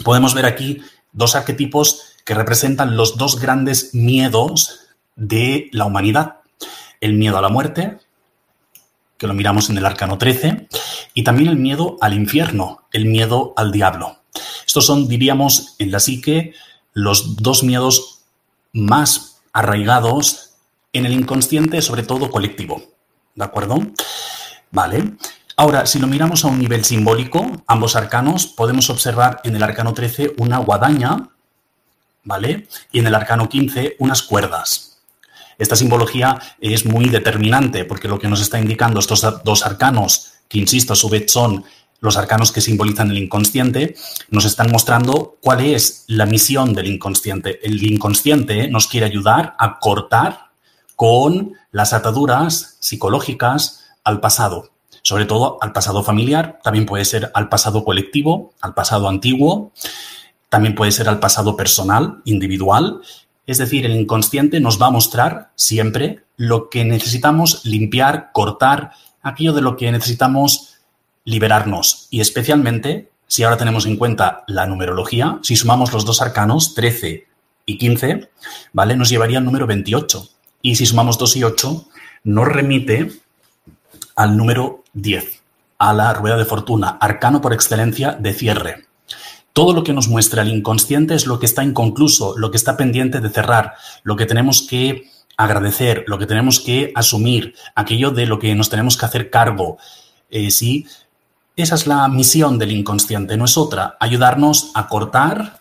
podemos ver aquí dos arquetipos que representan los dos grandes miedos de la humanidad. El miedo a la muerte, que lo miramos en el arcano 13, y también el miedo al infierno, el miedo al diablo. Estos son, diríamos, en la psique, los dos miedos más arraigados en el inconsciente, sobre todo colectivo. ¿De acuerdo? Vale. Ahora, si lo miramos a un nivel simbólico, ambos arcanos, podemos observar en el arcano 13 una guadaña, ¿vale? Y en el arcano 15 unas cuerdas. Esta simbología es muy determinante porque lo que nos está indicando estos dos arcanos, que insisto, a su vez son los arcanos que simbolizan el inconsciente, nos están mostrando cuál es la misión del inconsciente. El inconsciente nos quiere ayudar a cortar con las ataduras psicológicas al pasado, sobre todo al pasado familiar, también puede ser al pasado colectivo, al pasado antiguo, también puede ser al pasado personal, individual. Es decir, el inconsciente nos va a mostrar siempre lo que necesitamos limpiar, cortar, aquello de lo que necesitamos liberarnos. Y especialmente, si ahora tenemos en cuenta la numerología, si sumamos los dos arcanos, 13 y 15, ¿vale? Nos llevaría al número 28. Y si sumamos 2 y 8, nos remite al número 10, a la rueda de fortuna, arcano por excelencia de cierre. Todo lo que nos muestra el inconsciente es lo que está inconcluso, lo que está pendiente de cerrar, lo que tenemos que agradecer, lo que tenemos que asumir, aquello de lo que nos tenemos que hacer cargo. Sí, esa es la misión del inconsciente, no es otra, ayudarnos a cortar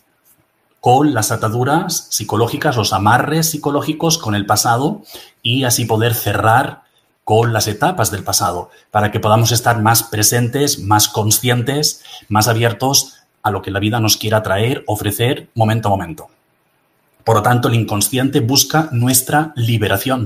con las ataduras psicológicas, los amarres psicológicos con el pasado y así poder cerrar con las etapas del pasado, para que podamos estar más presentes, más conscientes, más abiertos a lo que la vida nos quiera traer, ofrecer momento a momento. Por lo tanto, el inconsciente busca nuestra liberación.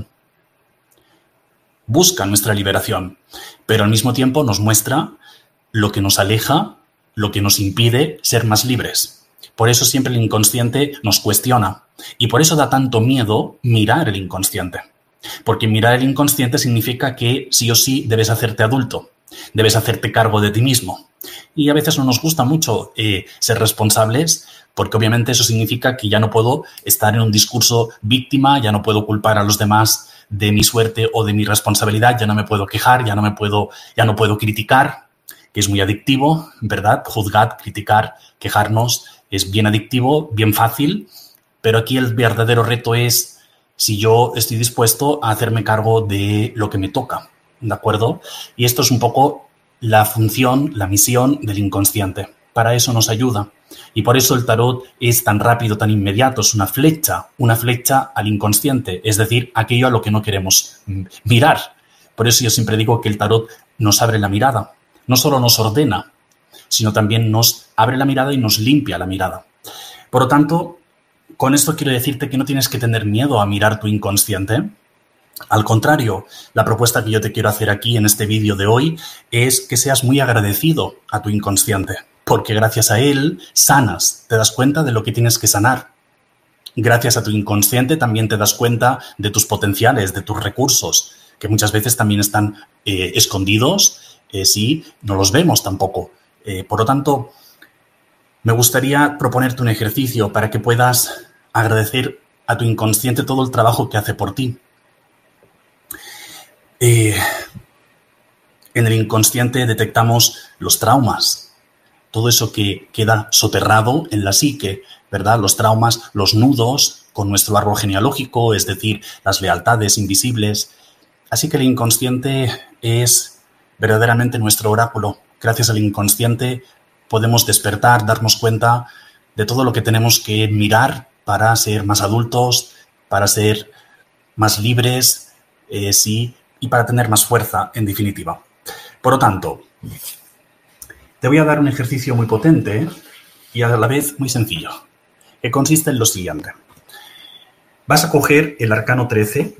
Busca nuestra liberación, pero al mismo tiempo nos muestra lo que nos aleja, lo que nos impide ser más libres. Por eso siempre el inconsciente nos cuestiona y por eso da tanto miedo mirar el inconsciente. Porque mirar el inconsciente significa que sí o sí debes hacerte adulto, debes hacerte cargo de ti mismo. Y a veces no nos gusta mucho ser responsables porque obviamente eso significa que ya no puedo estar en un discurso víctima, ya no puedo culpar a los demás de mi suerte o de mi responsabilidad, ya no me puedo quejar, ya no puedo criticar, que es muy adictivo, ¿verdad? Juzgar, criticar, quejarnos es bien adictivo, bien fácil, pero aquí el verdadero reto es si yo estoy dispuesto a hacerme cargo de lo que me toca, ¿de acuerdo? Y esto es un poco la función, la misión del inconsciente. Para eso nos ayuda. Y por eso el tarot es tan rápido, tan inmediato. Es una flecha al inconsciente, es decir, aquello a lo que no queremos mirar. Por eso yo siempre digo que el tarot nos abre la mirada. No solo nos ordena, sino también nos abre la mirada y nos limpia la mirada. Por lo tanto, con esto quiero decirte que no tienes que tener miedo a mirar tu inconsciente. Al contrario, la propuesta que yo te quiero hacer aquí en este vídeo de hoy es que seas muy agradecido a tu inconsciente, porque gracias a él sanas, te das cuenta de lo que tienes que sanar. Gracias a tu inconsciente también te das cuenta de tus potenciales, de tus recursos, que muchas veces también están escondidos, sí, no los vemos tampoco. Por lo tanto, me gustaría proponerte un ejercicio para que puedas agradecer a tu inconsciente todo el trabajo que hace por ti. En el inconsciente detectamos los traumas, todo eso que queda soterrado en la psique, ¿verdad? Los traumas, los nudos con nuestro árbol genealógico, es decir, las lealtades invisibles. Así que el inconsciente es verdaderamente nuestro oráculo. Gracias al inconsciente podemos despertar, darnos cuenta de todo lo que tenemos que mirar para ser más adultos, para ser más libres, sí, y para tener más fuerza, en definitiva. Por lo tanto, te voy a dar un ejercicio muy potente y a la vez muy sencillo, que consiste en lo siguiente. Vas a coger el arcano 13,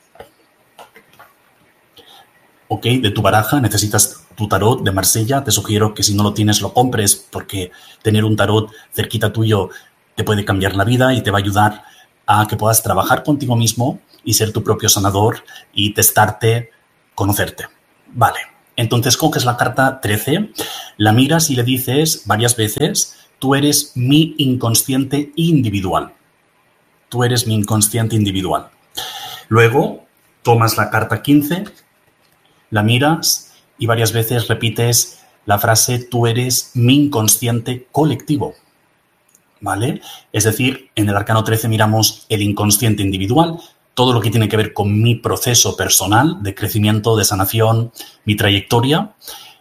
¿ok? De tu baraja, necesitas tu tarot de Marsella. Te sugiero que si no lo tienes lo compres porque tener un tarot cerquita tuyo te puede cambiar la vida y te va a ayudar a que puedas trabajar contigo mismo y ser tu propio sanador y testarte, conocerte. Vale, entonces coges la carta 13, la miras y le dices varias veces tú eres mi inconsciente individual. Tú eres mi inconsciente individual. Luego, tomas la carta 15, la miras y varias veces repites la frase tú eres mi inconsciente colectivo, ¿vale? Es decir, en el arcano 13 miramos el inconsciente individual, todo lo que tiene que ver con mi proceso personal de crecimiento, de sanación, mi trayectoria.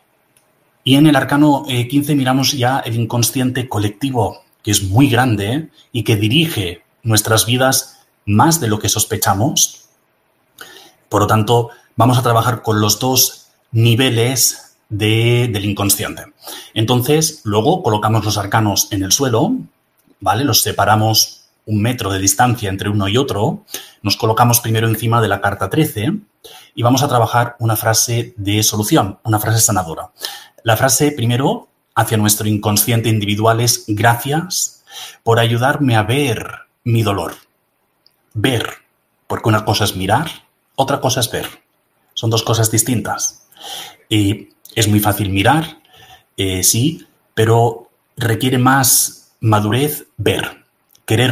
Y en el arcano 15 miramos ya el inconsciente colectivo, que es muy grande y que dirige nuestras vidas más de lo que sospechamos. Por lo tanto, vamos a trabajar con los dos niveles del inconsciente. Entonces, luego colocamos los arcanos en el suelo, ¿vale? Los separamos 1 metro de distancia entre uno y otro. Nos colocamos primero encima de la carta 13 y vamos a trabajar una frase de solución, una frase sanadora. La frase primero hacia nuestro inconsciente individual es gracias por ayudarme a ver mi dolor. Ver, porque una cosa es mirar, otra cosa es ver. Son dos cosas distintas. Es muy fácil mirar, sí, pero requiere más madurez ver, querer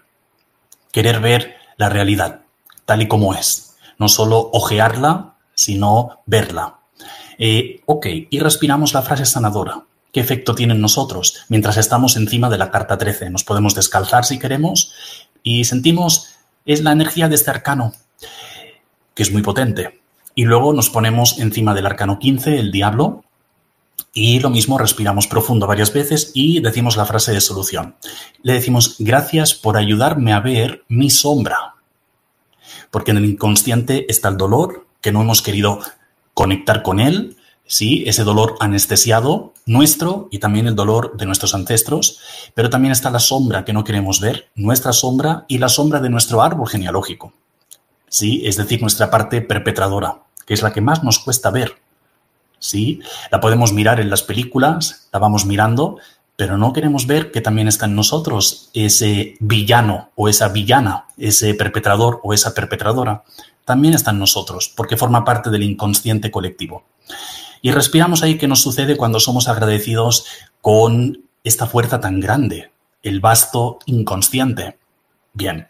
ver la realidad tal y como es. No solo ojearla, sino verla. Ok, y respiramos la frase sanadora. ¿Qué efecto tiene en nosotros? Mientras estamos encima de la carta 13, nos podemos descalzar si queremos y sentimos, es la energía de este arcano, que es muy potente. Y luego nos ponemos encima del arcano 15, el diablo, y lo mismo, respiramos profundo varias veces y decimos la frase de solución. Le decimos, gracias por ayudarme a ver mi sombra. Porque en el inconsciente está el dolor, que no hemos querido conectar con él, ¿sí? Ese dolor anestesiado nuestro y también el dolor de nuestros ancestros, pero también está la sombra que no queremos ver, nuestra sombra y la sombra de nuestro árbol genealógico, ¿sí? Es decir, nuestra parte perpetradora, que es la que más nos cuesta ver, ¿sí? La podemos mirar en las películas, la vamos mirando, pero no queremos ver que también está en nosotros ese villano o esa villana, ese perpetrador o esa perpetradora. También está en nosotros, porque forma parte del inconsciente colectivo. Y respiramos ahí qué nos sucede cuando somos agradecidos con esta fuerza tan grande, el vasto inconsciente. Bien.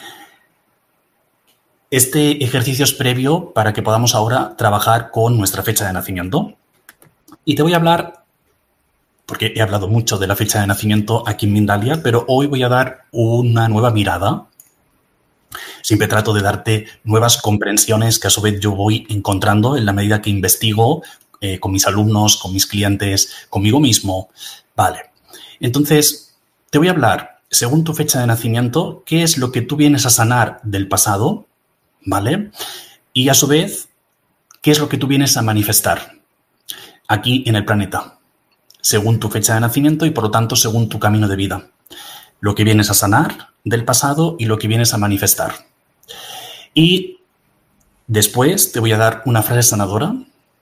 Este ejercicio es previo para que podamos ahora trabajar con nuestra fecha de nacimiento. Y te voy a hablar, porque he hablado mucho de la fecha de nacimiento aquí en Mindalia, pero hoy voy a dar una nueva mirada. Siempre trato de darte nuevas comprensiones que a su vez yo voy encontrando en la medida que investigo con mis alumnos, con mis clientes, conmigo mismo. Vale. Entonces, te voy a hablar, según tu fecha de nacimiento, qué es lo que tú vienes a sanar del pasado, ¿vale? Y a su vez, qué es lo que tú vienes a manifestar aquí en el planeta, según tu fecha de nacimiento y por lo tanto según tu camino de vida. Lo que vienes a sanar del pasado y lo que vienes a manifestar. Y después te voy a dar una frase sanadora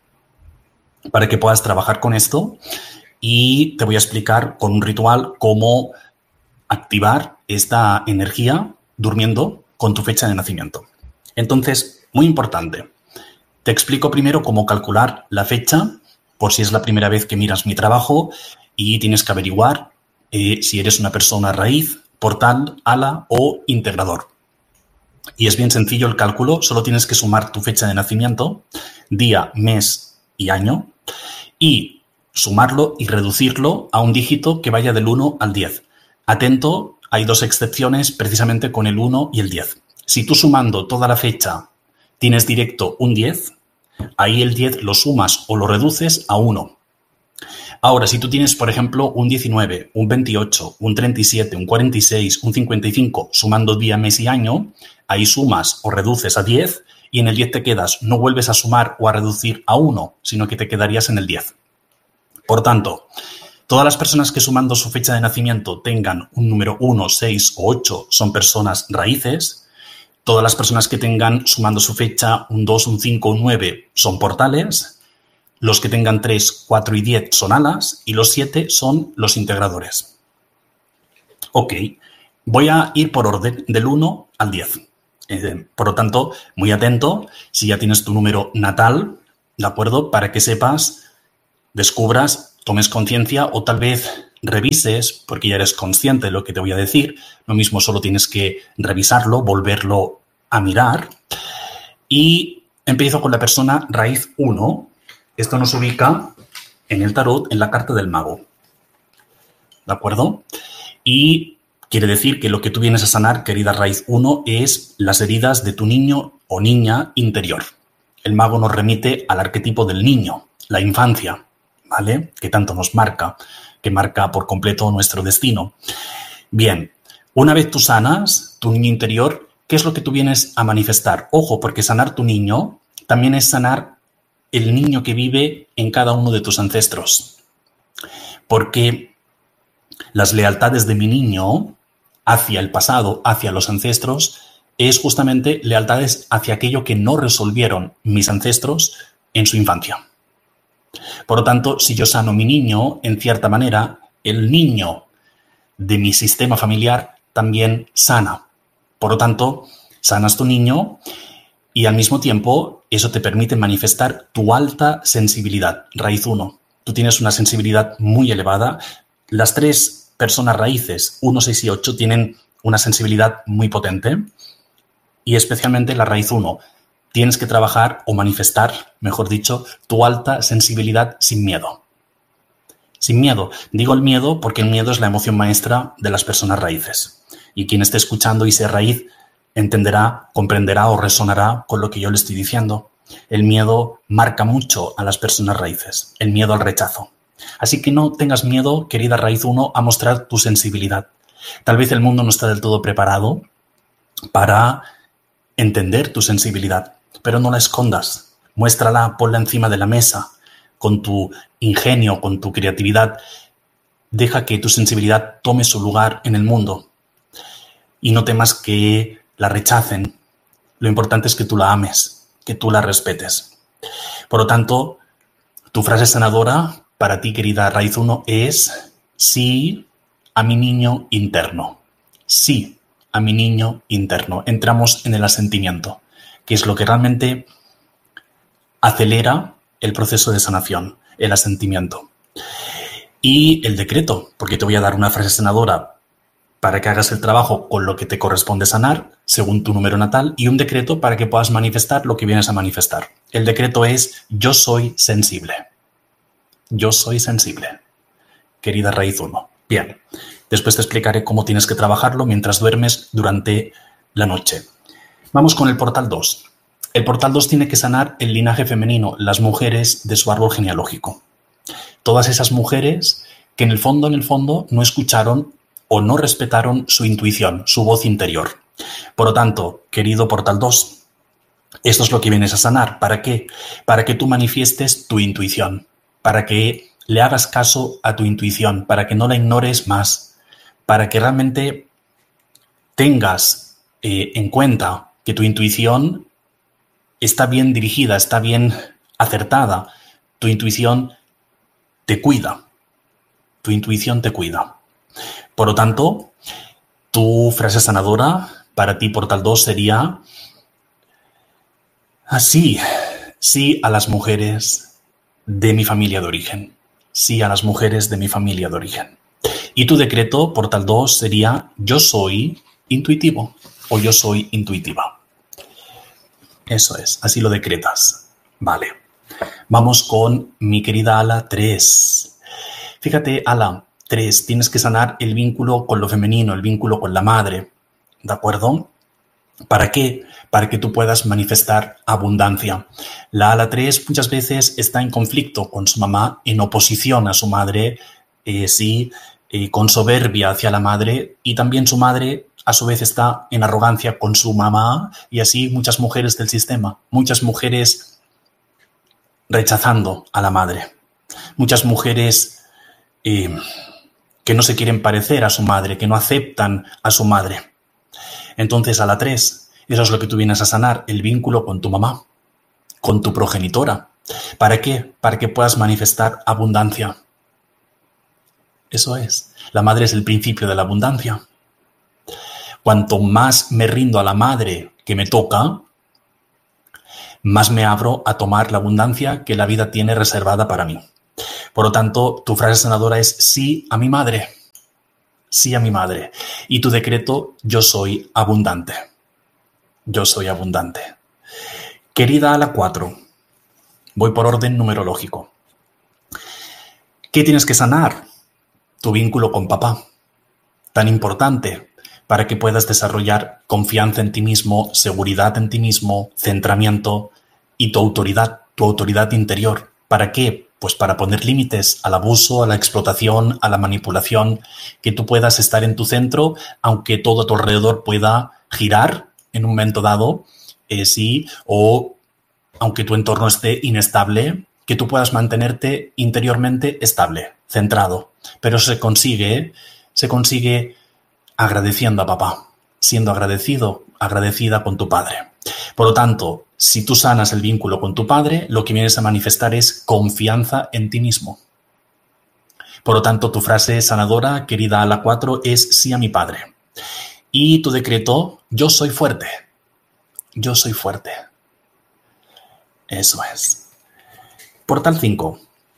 para que puedas trabajar con esto y te voy a explicar con un ritual cómo activar esta energía durmiendo con tu fecha de nacimiento. Entonces, muy importante, te explico primero cómo calcular la fecha por si es la primera vez que miras mi trabajo y tienes que averiguar si eres una persona raíz, portal, ala o integrador. Y es bien sencillo el cálculo, solo tienes que sumar tu fecha de nacimiento, día, mes y año, y sumarlo y reducirlo a un dígito que vaya del 1 al 10. Atento, hay dos excepciones precisamente con el 1 y el 10. Si tú sumando toda la fecha tienes directo un 10, ahí el 10 lo sumas o lo reduces a 1. Ahora, si tú tienes, por ejemplo, un 19, un 28, un 37, un 46, un 55, sumando día, mes y año, ahí sumas o reduces a 10 y en el 10 te quedas. No vuelves a sumar o a reducir a 1, sino que te quedarías en el 10. Por tanto, todas las personas que sumando su fecha de nacimiento tengan un número 1, 6 o 8 son personas raíces. Todas las personas que tengan sumando su fecha un 2, un 5, un 9 son portales. Los que tengan 3, 4 y 10 son alas y los 7 son los integradores. Ok, voy a ir por orden del 1 al 10. Por lo tanto, muy atento si ya tienes tu número natal, ¿de acuerdo? Para que sepas, descubras, tomes conciencia o tal vez revises, porque ya eres consciente de lo que te voy a decir. Lo mismo, solo tienes que revisarlo, volverlo a mirar. Y empiezo con la persona raíz 1. Esto nos ubica en el tarot en la carta del mago. ¿De acuerdo? Y quiere decir que lo que tú vienes a sanar, querida raíz 1, es las heridas de tu niño o niña interior. El mago nos remite al arquetipo del niño, la infancia, ¿vale? Que tanto nos marca, que marca por completo nuestro destino. Bien, una vez tú sanas tu niño interior, ¿qué es lo que tú vienes a manifestar? Ojo, porque sanar tu niño también es sanar el niño que vive en cada uno de tus ancestros. Porque las lealtades de mi niño hacia el pasado, hacia los ancestros, es justamente lealtades hacia aquello que no resolvieron mis ancestros en su infancia. Por lo tanto, si yo sano mi niño, en cierta manera, el niño de mi sistema familiar también sana. Por lo tanto, sanas tu niño y al mismo tiempo eso te permite manifestar tu alta sensibilidad. Raíz 1. Tú tienes una sensibilidad muy elevada. Las 3 personas raíces, 1, 6 y 8, tienen una sensibilidad muy potente y especialmente la raíz 1. Tienes que trabajar o manifestar, mejor dicho, tu alta sensibilidad sin miedo. Sin miedo. Digo el miedo porque el miedo es la emoción maestra de las personas raíces. Y quien esté escuchando y sea raíz entenderá, comprenderá o resonará con lo que yo le estoy diciendo. El miedo marca mucho a las personas raíces. El miedo al rechazo. Así que no tengas miedo, querida raíz 1, a mostrar tu sensibilidad. Tal vez el mundo no está del todo preparado para entender tu sensibilidad, pero no la escondas. Muéstrala, ponla encima de la mesa, con tu ingenio, con tu creatividad. Deja que tu sensibilidad tome su lugar en el mundo y no temas que la rechacen. Lo importante es que tú la ames, que tú la respetes. Por lo tanto, tu frase sanadora para ti, querida raíz 1, es sí a mi niño interno. Sí a mi niño interno. Entramos en el asentimiento, que es lo que realmente acelera el proceso de sanación, el asentimiento. Y el decreto, porque te voy a dar una frase sanadora para que hagas el trabajo con lo que te corresponde sanar, según tu número natal, y un decreto para que puedas manifestar lo que vienes a manifestar. El decreto es: yo soy sensible. Yo soy sensible, querida raíz 1. Bien, después te explicaré cómo tienes que trabajarlo mientras duermes durante la noche. Vamos con el portal 2. El portal 2 tiene que sanar el linaje femenino, las mujeres de su árbol genealógico. Todas esas mujeres que en el fondo no escucharon o no respetaron su intuición, su voz interior. Por lo tanto, querido portal 2, esto es lo que vienes a sanar. ¿Para qué? Para que tú manifiestes tu intuición, para que le hagas caso a tu intuición, para que no la ignores más, para que realmente tengas en cuenta que tu intuición está bien dirigida, está bien acertada. Tu intuición te cuida. Tu intuición te cuida. Por lo tanto, tu frase sanadora para ti, portal 2, sería así: sí a las mujeres de mi familia de origen. Sí a las mujeres de mi familia de origen. Y tu decreto, portal 2, sería: yo soy intuitivo o yo soy intuitiva. Eso es, así lo decretas. Vale. Vamos con mi querida Ala 3. Fíjate, Ala 3, tienes que sanar el vínculo con lo femenino, el vínculo con la madre. ¿De acuerdo? ¿Para qué? Para que tú puedas manifestar abundancia. La Ala 3 muchas veces está en conflicto con su mamá, en oposición a su madre, con soberbia hacia la madre, y también su madre a su vez está en arrogancia con su mamá, y así muchas mujeres del sistema, muchas mujeres rechazando a la madre, muchas mujeres que no se quieren parecer a su madre, que no aceptan a su madre. Entonces, a la 3, eso es lo que tú vienes a sanar, el vínculo con tu mamá, con tu progenitora. ¿Para qué? Para que puedas manifestar abundancia. Eso es. La madre es el principio de la abundancia. Cuanto más me rindo a la madre que me toca, más me abro a tomar la abundancia que la vida tiene reservada para mí. Por lo tanto, tu frase sanadora es sí a mi madre. Sí a mi madre. Y tu decreto, yo soy abundante. Yo soy abundante. Querida a la 4, voy por orden numerológico. ¿Qué tienes que sanar? Tu vínculo con papá, tan importante para que puedas desarrollar confianza en ti mismo, seguridad en ti mismo, centramiento y tu autoridad interior. ¿Para qué? Pues para poner límites al abuso, a la explotación, a la manipulación, que tú puedas estar en tu centro, aunque todo a tu alrededor pueda girar en un momento dado, sí, o aunque tu entorno esté inestable, que tú puedas mantenerte interiormente estable, centrado. Pero se consigue agradeciendo a papá, siendo agradecida con tu padre. Por lo tanto, si tú sanas el vínculo con tu padre, lo que vienes a manifestar es confianza en ti mismo. Por lo tanto, tu frase sanadora, querida a la 4, es sí a mi padre. Y tu decreto, yo soy fuerte. Yo soy fuerte. Eso es. Portal 5.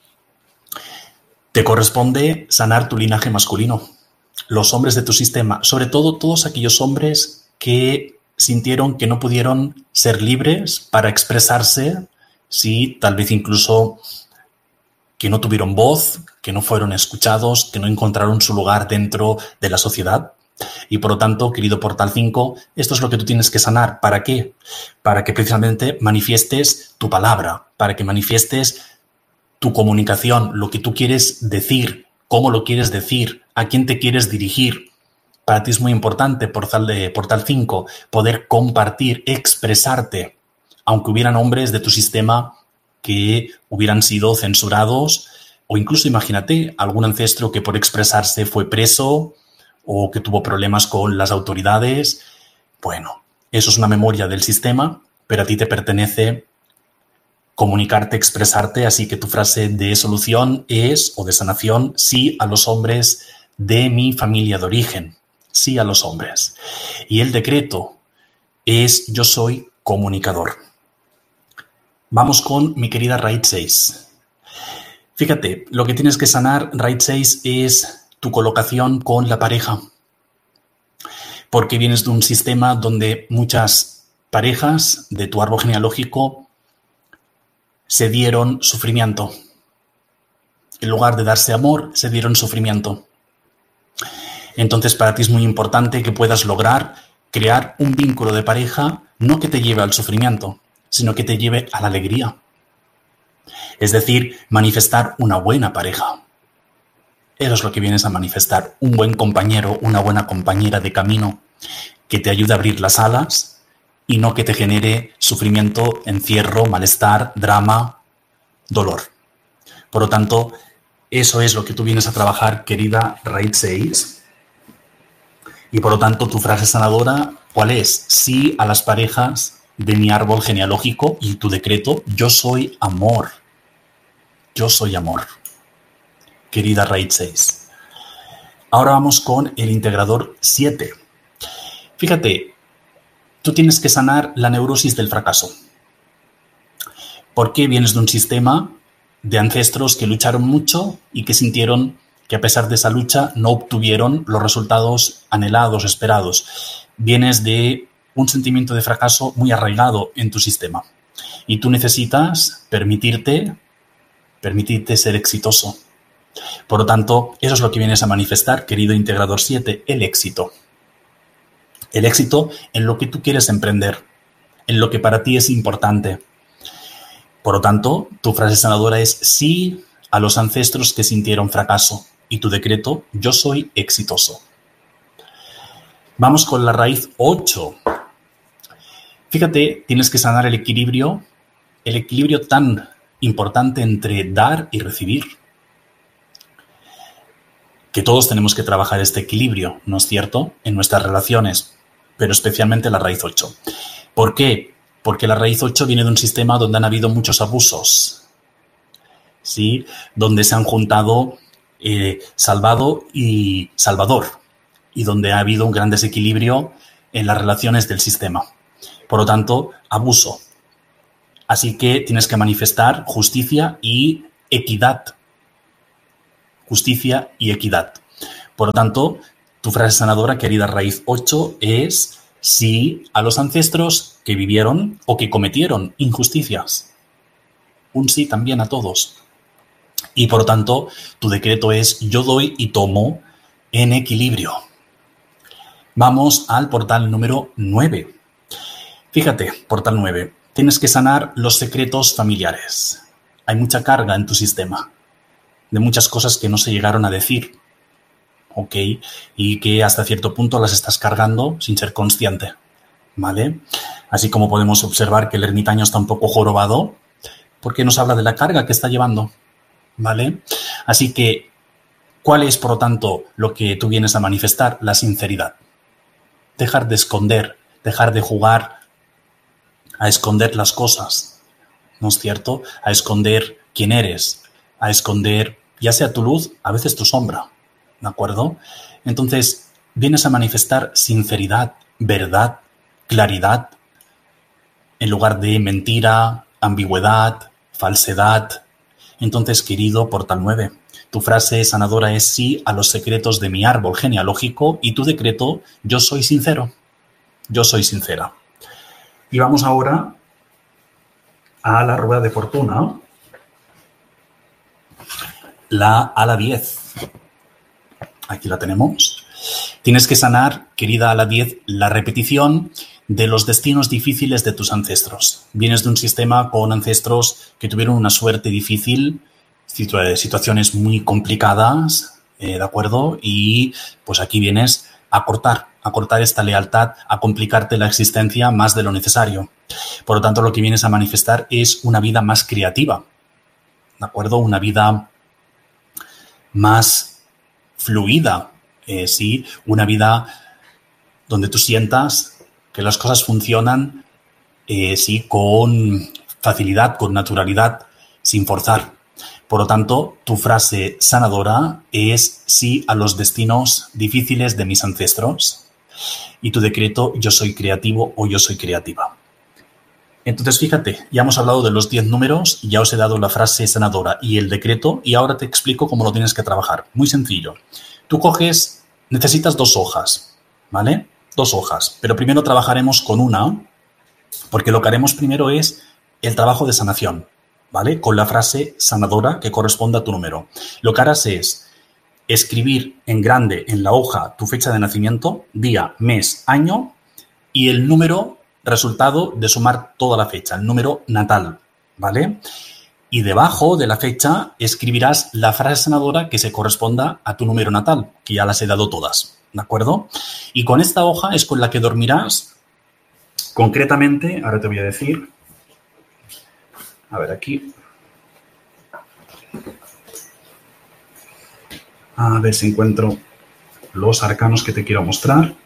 Te corresponde sanar tu linaje masculino. Los hombres de tu sistema, sobre todo todos aquellos hombres que sintieron que no pudieron ser libres para expresarse, sí, tal vez incluso que no tuvieron voz, que no fueron escuchados, que no encontraron su lugar dentro de la sociedad. Y por lo tanto, querido Portal 5, esto es lo que tú tienes que sanar. ¿Para qué? Para que precisamente manifiestes tu palabra, para que manifiestes tu comunicación, lo que tú quieres decir, cómo lo quieres decir, a quién te quieres dirigir. Para ti es muy importante, Portal 5, poder compartir, expresarte, aunque hubieran hombres de tu sistema que hubieran sido censurados, o incluso imagínate algún ancestro que por expresarse fue preso o que tuvo problemas con las autoridades. Bueno, eso es una memoria del sistema, pero a ti te pertenece comunicarte, expresarte, así que tu frase de solución es, o de sanación, sí a los hombres de mi familia de origen, sí a los hombres. Y el decreto es yo soy comunicador. Vamos con mi querida Raíz 6. Fíjate, lo que tienes que sanar, Raíz 6, es tu colocación con la pareja. Porque vienes de un sistema donde muchas parejas de tu árbol genealógico se dieron sufrimiento. En lugar de darse amor, se dieron sufrimiento. Entonces, para ti es muy importante que puedas lograr crear un vínculo de pareja, no que te lleve al sufrimiento, sino que te lleve a la alegría. Es decir, manifestar una buena pareja. Eso es lo que vienes a manifestar, un buen compañero, una buena compañera de camino que te ayude a abrir las alas y no que te genere sufrimiento, encierro, malestar, drama, dolor. Por lo tanto, eso es lo que tú vienes a trabajar, querida Raíz 6. Y por lo tanto, tu frase sanadora, ¿cuál es? Sí a las parejas de mi árbol genealógico y tu decreto, yo soy amor. Yo soy amor. Querida Raíz 6. Ahora vamos con el integrador 7. Fíjate, tú tienes que sanar la neurosis del fracaso. Porque vienes de un sistema de ancestros que lucharon mucho y que sintieron que a pesar de esa lucha no obtuvieron los resultados anhelados, esperados. Vienes de un sentimiento de fracaso muy arraigado en tu sistema. Y tú necesitas permitirte ser exitoso. Por lo tanto, eso es lo que vienes a manifestar, querido integrador 7, el éxito. El éxito en lo que tú quieres emprender, en lo que para ti es importante. Por lo tanto, tu frase sanadora es sí a los ancestros que sintieron fracaso y tu decreto, yo soy exitoso. Vamos con la raíz 8. Fíjate, tienes que sanar el equilibrio tan importante entre dar y recibir. Que todos tenemos que trabajar este equilibrio, ¿no es cierto?, en nuestras relaciones, pero especialmente la raíz 8. ¿Por qué? Porque la raíz 8 viene de un sistema donde han habido muchos abusos, ¿sí? Donde se han juntado salvado y salvador, y donde ha habido un gran desequilibrio en las relaciones del sistema. Por lo tanto, abuso. Así que tienes que manifestar justicia y equidad. justicia y equidad. Por lo tanto, tu frase sanadora, querida raíz 8, es sí a los ancestros que vivieron o que cometieron injusticias. Un sí también a todos. Y por lo tanto, tu decreto es yo doy y tomo en equilibrio. Vamos al portal número 9. Fíjate, portal 9. Tienes que sanar los secretos familiares. Hay mucha carga en tu sistema de muchas cosas que no se llegaron a decir, ¿ok? Y que hasta cierto punto las estás cargando sin ser consciente, ¿vale? Así como podemos observar que el ermitaño está un poco jorobado porque nos habla de la carga que está llevando, ¿vale? Así que, ¿cuál es, por lo tanto, lo que tú vienes a manifestar? La sinceridad. Dejar de esconder, dejar de jugar a esconder las cosas, ¿no es cierto? A esconder quién eres, a esconder ya sea tu luz, a veces tu sombra, ¿de acuerdo? Entonces, vienes a manifestar sinceridad, verdad, claridad, en lugar de mentira, ambigüedad, falsedad. Entonces, querido portal 9, tu frase sanadora es sí a los secretos de mi árbol genealógico y tu decreto, yo soy sincero, yo soy sincera. Y vamos ahora a la rueda de fortuna, a la 10. Aquí la tenemos. Tienes que sanar, querida a la 10, la repetición de los destinos difíciles de tus ancestros. Vienes de un sistema con ancestros que tuvieron una suerte difícil, situaciones muy complicadas, ¿de acuerdo? Y pues aquí vienes a cortar esta lealtad, a complicarte la existencia más de lo necesario. Por lo tanto, lo que vienes a manifestar es una vida más creativa, ¿de acuerdo? Una vida más fluida, ¿sí? Una vida donde tú sientas que las cosas funcionan, sí, con facilidad, con naturalidad, sin forzar. Por lo tanto, tu frase sanadora es sí a los destinos difíciles de mis ancestros y tu decreto yo soy creativo o yo soy creativa. Entonces, fíjate, ya hemos hablado de los 10 números, ya os he dado la frase sanadora y el decreto y ahora te explico cómo lo tienes que trabajar. Muy sencillo. Tú coges, necesitas 2 hojas, ¿vale? 2 hojas, pero primero trabajaremos con una, porque lo que haremos primero es el trabajo de sanación, ¿vale? Con la frase sanadora que corresponde a tu número. Lo que harás es escribir en grande en la hoja tu fecha de nacimiento, día, mes, año y el número resultado de sumar toda la fecha, el número natal, ¿vale? Y debajo de la fecha escribirás la frase sanadora que se corresponda a tu número natal, que ya las he dado todas, ¿de acuerdo? Y con esta hoja es con la que dormirás concretamente, ahora te voy a decir, a ver aquí, a ver si encuentro los arcanos que te quiero mostrar.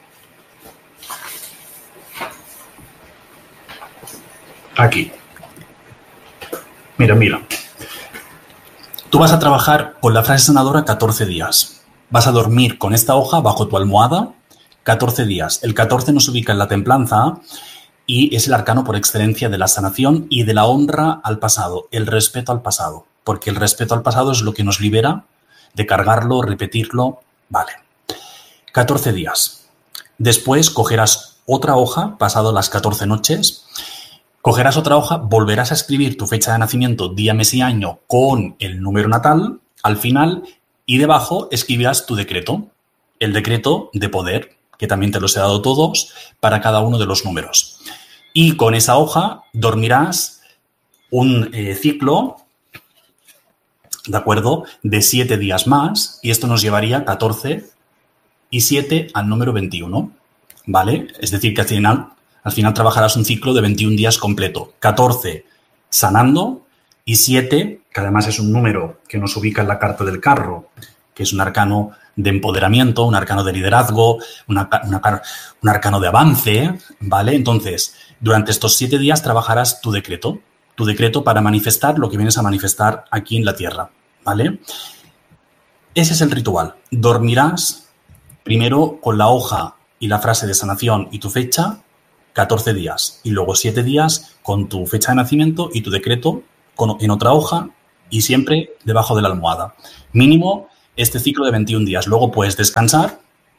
Aquí. Mira. Tú vas a trabajar con la frase sanadora 14 días. Vas a dormir con esta hoja bajo tu almohada 14 días. El 14 nos ubica en la templanza y es el arcano por excelencia de la sanación y de la honra al pasado, el respeto al pasado. Porque el respeto al pasado es lo que nos libera de cargarlo, repetirlo. Vale. 14 días. Después cogerás otra hoja, pasado las 14 noches. Cogerás otra hoja, volverás a escribir tu fecha de nacimiento, día, mes y año con el número natal al final y debajo escribirás tu decreto, el decreto de poder, que también te los he dado todos para cada uno de los números. Y con esa hoja dormirás un ciclo, ¿de acuerdo?, de 7 días más y esto nos llevaría 14 y 7 al número 21, ¿vale? Es decir, que al final trabajarás un ciclo de 21 días completo. 14 sanando y 7, que además es un número que nos ubica en la carta del carro, que es un arcano de empoderamiento, un arcano de liderazgo, un arcano de avance, ¿vale? Entonces, durante estos 7 días trabajarás tu decreto para manifestar lo que vienes a manifestar aquí en la Tierra, ¿vale? Ese es el ritual. Dormirás primero con la hoja y la frase de sanación y tu fecha, 14 días y luego 7 días con tu fecha de nacimiento y tu decreto en otra hoja y siempre debajo de la almohada. Mínimo este ciclo de 21 días. Luego puedes descansar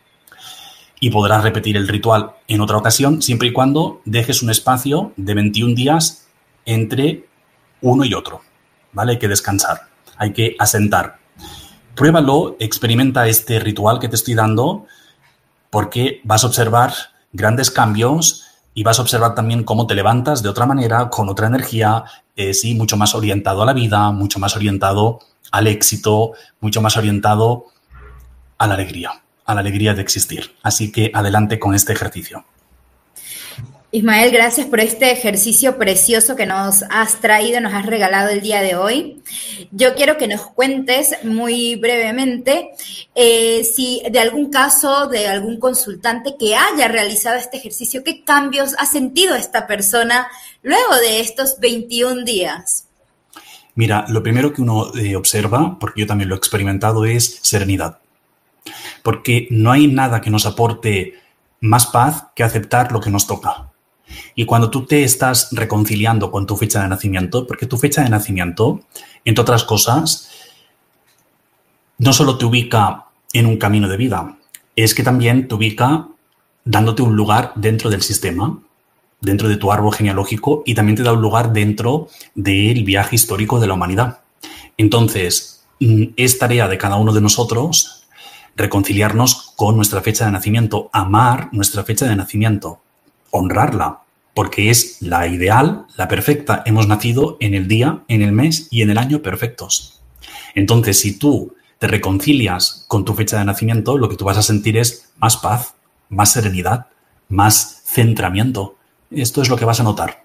y podrás repetir el ritual en otra ocasión, siempre y cuando dejes un espacio de 21 días entre uno y otro, ¿vale? Hay que descansar, hay que asentar. Pruébalo, experimenta este ritual que te estoy dando, porque vas a observar grandes cambios y vas a observar también cómo te levantas de otra manera, con otra energía, sí, mucho más orientado a la vida, mucho más orientado al éxito, mucho más orientado a la alegría de existir. Así que adelante con este ejercicio. Ismael, gracias por este ejercicio precioso que nos has traído, nos has regalado el día de hoy. Yo quiero que nos cuentes muy brevemente si de algún caso, de algún consultante que haya realizado este ejercicio, ¿qué cambios ha sentido esta persona luego de estos 21 días? Mira, lo primero que uno observa, porque yo también lo he experimentado, es serenidad. Porque no hay nada que nos aporte más paz que aceptar lo que nos toca. Y cuando tú te estás reconciliando con tu fecha de nacimiento, porque tu fecha de nacimiento, entre otras cosas, no solo te ubica en un camino de vida, es que también te ubica dándote un lugar dentro del sistema, dentro de tu árbol genealógico, y también te da un lugar dentro del viaje histórico de la humanidad. Entonces, es tarea de cada uno de nosotros reconciliarnos con nuestra fecha de nacimiento, amar nuestra fecha de nacimiento, honrarla, porque es la ideal, la perfecta. Hemos nacido en el día, en el mes y en el año perfectos. Entonces, si tú te reconcilias con tu fecha de nacimiento, lo que tú vas a sentir es más paz, más serenidad, más centramiento. Esto es lo que vas a notar.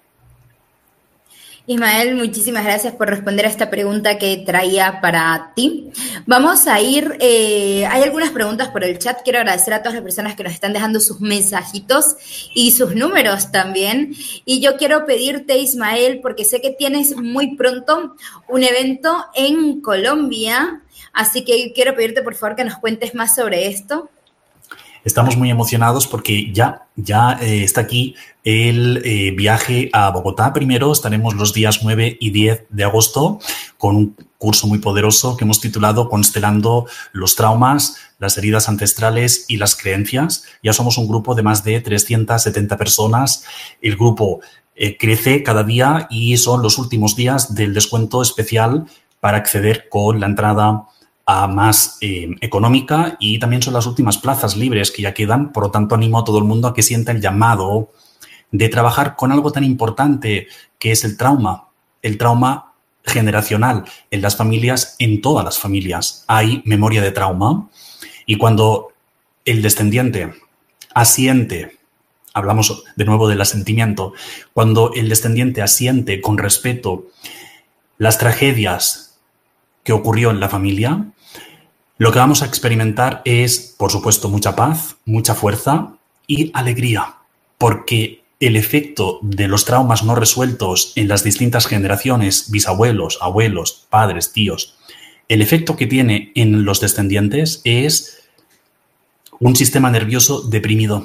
Ismael, muchísimas gracias por responder a esta pregunta que traía para ti. Vamos a ir, hay algunas preguntas por el chat. Quiero agradecer a todas las personas que nos están dejando sus mensajitos y sus números también. Y yo quiero pedirte, Ismael, porque sé que tienes muy pronto un evento en Colombia, así que quiero pedirte por favor que nos cuentes más sobre esto. Estamos muy emocionados porque ya está aquí el viaje a Bogotá. Primero estaremos los días 9 y 10 de agosto con un curso muy poderoso que hemos titulado Constelando los traumas, las heridas ancestrales y las creencias. Ya somos un grupo de más de 370 personas. El grupo crece cada día y son los últimos días del descuento especial para acceder con la entrada a más económica, y también son las últimas plazas libres que ya quedan. Por lo tanto, animo a todo el mundo a que sienta el llamado de trabajar con algo tan importante que es el trauma generacional en las familias. En todas las familias hay memoria de trauma, y cuando el descendiente asiente, hablamos de nuevo del asentimiento, cuando el descendiente asiente con respeto las tragedias que ocurrió en la familia, lo que vamos a experimentar es, por supuesto, mucha paz, mucha fuerza y alegría, porque el efecto de los traumas no resueltos en las distintas generaciones, bisabuelos, abuelos, padres, tíos, el efecto que tiene en los descendientes es un sistema nervioso deprimido,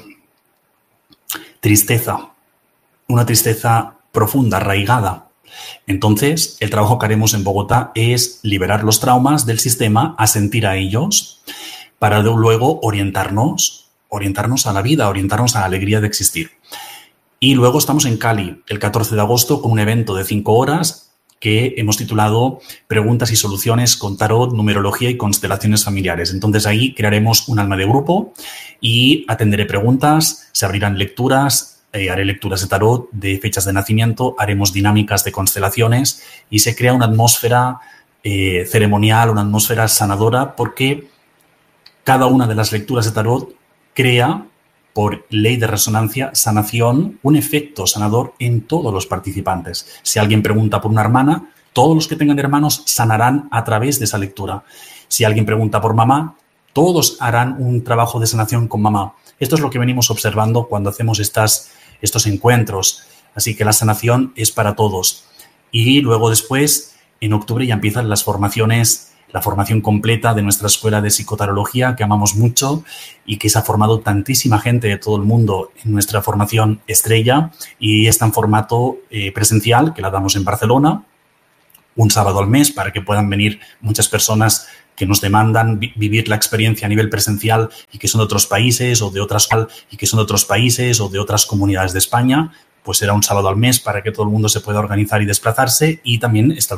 tristeza, una tristeza profunda, arraigada. Entonces, el trabajo que haremos en Bogotá es liberar los traumas del sistema, asentir a ellos, para luego orientarnos a la vida, orientarnos a la alegría de existir. Y luego estamos en Cali, el 14 de agosto, con un evento de 5 horas que hemos titulado Preguntas y soluciones con tarot, numerología y constelaciones familiares. Entonces, ahí crearemos un alma de grupo y atenderé preguntas, se abrirán lecturas. Haré lecturas de tarot, de fechas de nacimiento, haremos dinámicas de constelaciones y se crea una atmósfera ceremonial, una atmósfera sanadora, porque cada una de las lecturas de tarot crea, por ley de resonancia, sanación, un efecto sanador en todos los participantes. Si alguien pregunta por una hermana, todos los que tengan hermanos sanarán a través de esa lectura. Si alguien pregunta por mamá, todos harán un trabajo de sanación con mamá. Esto es lo que venimos observando cuando hacemos estos encuentros. Así que la sanación es para todos. Y luego después, en octubre, ya empiezan las formaciones, la formación completa de nuestra escuela de psicotarología, que amamos mucho y que se ha formado tantísima gente de todo el mundo en nuestra formación estrella, y está en formato presencial, que la damos en Barcelona, un sábado al mes para que puedan venir muchas personas que nos demandan vivir la experiencia a nivel presencial y que son de otros países o de otras comunidades de España. Pues será un sábado al mes para que todo el mundo se pueda organizar y desplazarse, y también está